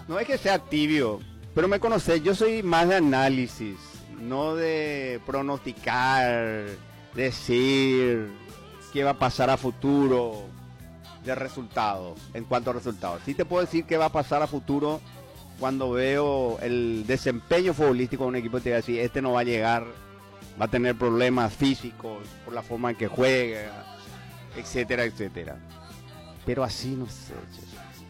No es que sea tibio, pero me conocés, yo soy más de análisis, no de pronosticar, decir qué va a pasar a futuro de resultados, en cuanto a resultados. Sí te puedo decir qué va a pasar a futuro cuando veo el desempeño futbolístico de un equipo, te voy a decir, este no va a llegar, va a tener problemas físicos por la forma en que juega, etcétera, etcétera. Pero así no sé, che.